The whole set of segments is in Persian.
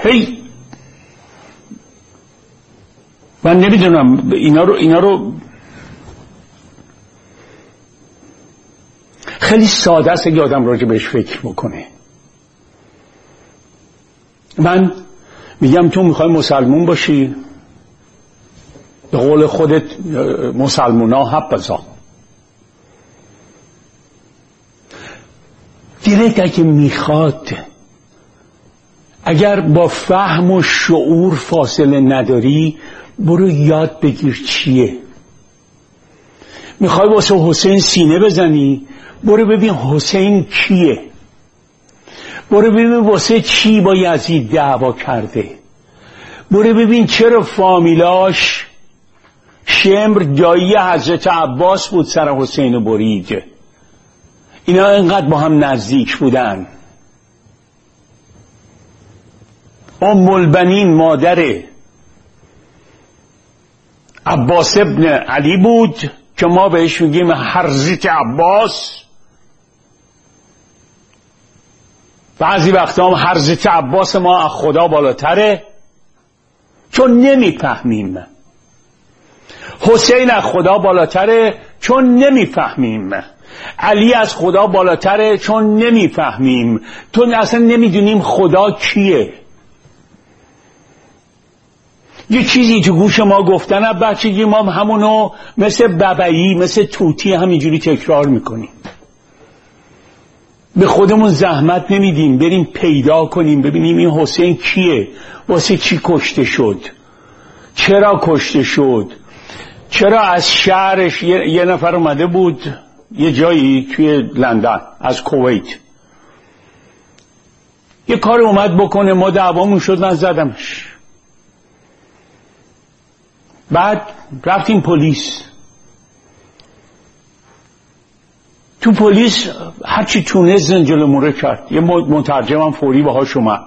هی من نمیدونم اینا رو خیلی ساده است اگه آدم راجع بهش فکر بکنه. من میگم تو میخوای مسلمون باشی، به قول خودت مسلمونا حبذا. دلت اگه میخواد، اگر با فهم و شعور فاصله نداری، برو یاد بگیر چیه. میخوای واسه حسین سینه بزنی، برو ببین حسین کیه، برو ببین واسه چی با یزید دعوا کرده، برو ببین چرا فامیلاش شمر دایی حضرت عباس بود سر حسین برید. اینا اینقدر با هم نزدیک بودن. ام البنین مادر عباس ابن علی بود که ما بهش میگیم حضرت عباس. بعضی وقتا هم حضرت عباس ما از خدا بالاتره چون نمیفهمیم. حسین از خدا بالاتره چون نمیفهمیم. علی از خدا بالاتره چون نمیفهمیم. تو اصلا نمیدونیم خدا کیه. یه چیزی تو گوش ما گفتن بچگی، ما همونو مثل ببعی مثل توتی همینجوری تکرار میکنیم. به خودمون زحمت نمیدیم بریم پیدا کنیم ببینیم این حسین کیه، واسه چی کشته شد، چرا کشته شد، چرا از شهرش یه نفر اومده بود یه جایی توی لندن از کویت یه کار اومد بکنه، ما دعوامون شد، من زدمش. بعد رفتیم پلیس. تو پلیس هرچی تونست زنجلموره کرد. یه مترجمم فوری باهاش اومد.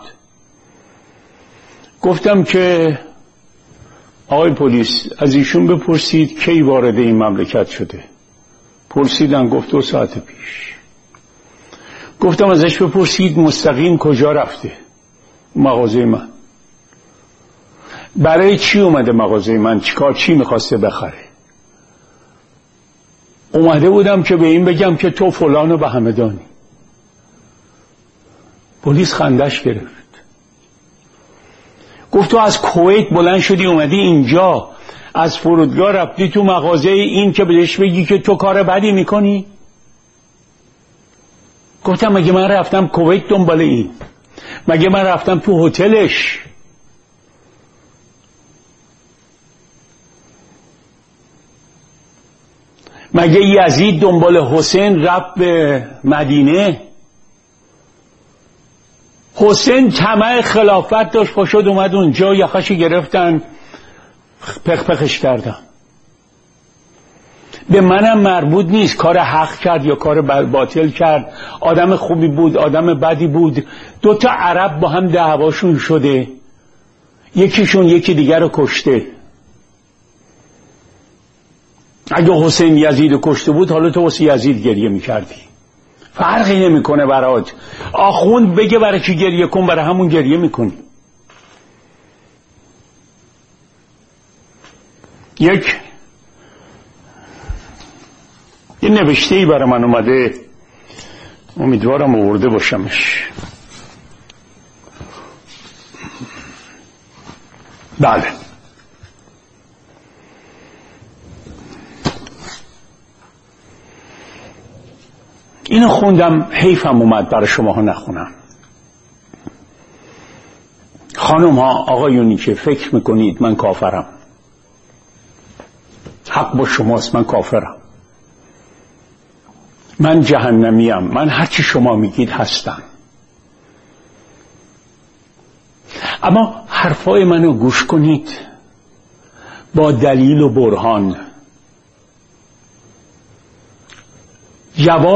گفتم که آقای پلیس از ایشون بپرسید کی وارد این مملکت شده. پرسیدن، گفت 2 ساعت پیش. گفتم ازش بپرسید مستقیم کجا رفته. مغازه من. برای چی اومده مغازه من؟ چی میخواسته بخره؟ اومده بودم که به این بگم که تو فلانو به همدانی. پلیس خندش گرفت. گفت تو از کویت بلند شدی اومدی اینجا، از فرودگاه رفتی تو مغازه این که بهش بگی که تو کار بدی میکنی؟ گفتم مگه من رفتم کویت دنبال این؟ مگه من رفتم تو هتلش؟ مگه یزید دنبال حسین رفت به مدینه؟ حسین طمع خلافت داشت، پاشد اومد اونجا، یخش گرفتن پخش کردن. به منم مربوط نیست کار حق کرد یا کار باطل کرد، آدم خوبی بود آدم بدی بود. 2 عرب با هم دعواشون شده، یکیشون یکی دیگر رو کشته. اگه حسین یزید رو کشته بود حالا تو واسه یزید گریه میکردی. فرقی نمیکنه برات. آخوند بگه برای کی گریه کن، برای همون گریه میکنی. یه نوشته‌ای برای من اومده، امیدوارم آورده باشمش. بله، اینو خوندم، حیفم اومد برای شماها نخونم. خانم ها، آقایونی که فکر میکنید من کافرم، حق با شماست، من کافرم، من جهنمیم، من هرچی شما میگید هستم. اما حرفای منو گوش کنید با دلیل و برهان. جواب